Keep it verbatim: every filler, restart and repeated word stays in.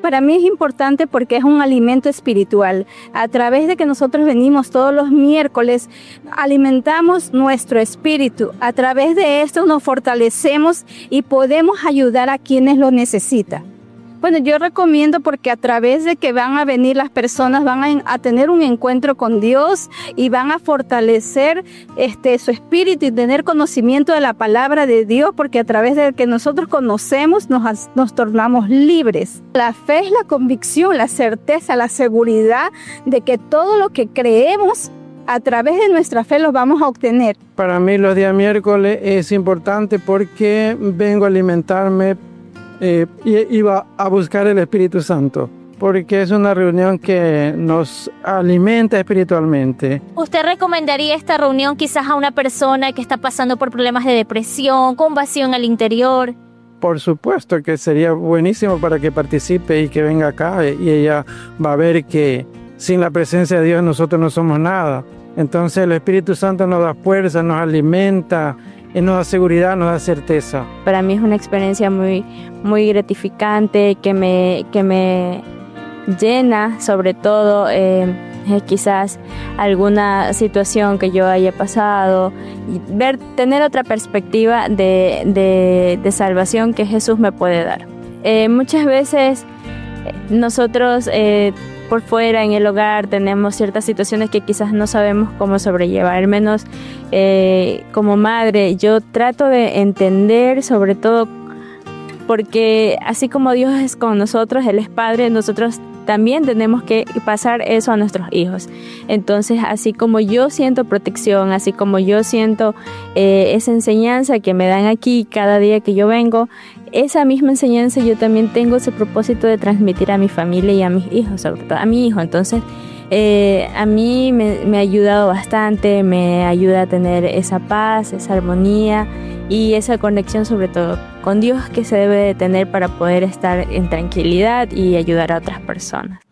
para mí es importante porque es un alimento espiritual. A través de que nosotros venimos todos los miércoles, alimentamos nuestro espíritu. A través de esto nos fortalecemos y podemos ayudar a quienes lo necesitan. Bueno, yo recomiendo porque a través de que van a venir las personas, van a, a tener un encuentro con Dios y van a fortalecer este, su espíritu y tener conocimiento de la palabra de Dios, porque a través de que nosotros conocemos nos, nos tornamos libres. La fe es la convicción, la certeza, la seguridad de que todo lo que creemos a través de nuestra fe lo vamos a obtener. Para mí los días miércoles es importante porque vengo a alimentarme Eh, iba a buscar el Espíritu Santo, porque es una reunión que nos alimenta espiritualmente. ¿Usted recomendaría esta reunión quizás a una persona que está pasando por problemas de depresión, con vacío en el interior? Por supuesto que sería buenísimo para que participe y que venga acá, y ella va a ver que sin la presencia de Dios nosotros no somos nada. Entonces el Espíritu Santo nos da fuerza, nos alimenta, y nos da seguridad, nos da certeza. Para mí es una experiencia muy, muy gratificante, que me, que me llena, sobre todo eh, quizás alguna situación que yo haya pasado, y ver, tener otra perspectiva de, de, de salvación que Jesús me puede dar. Eh, muchas veces nosotros eh, por fuera en el hogar tenemos ciertas situaciones que quizás no sabemos cómo sobrellevar. Al menos eh, como madre yo trato de entender, sobre todo porque así como Dios es con nosotros, Él es Padre, nosotros también tenemos que pasar eso a nuestros hijos. Entonces, así como yo siento protección, así como yo siento eh, esa enseñanza que me dan aquí cada día que yo vengo, esa misma enseñanza yo también tengo ese propósito de transmitir a mi familia y a mis hijos, sobre todo a mi hijo. Entonces, eh, a mí me, me ha ayudado bastante, me ayuda a tener esa paz, esa armonía y esa conexión sobre todo con Dios que se debe de tener para poder estar en tranquilidad y ayudar a otras personas.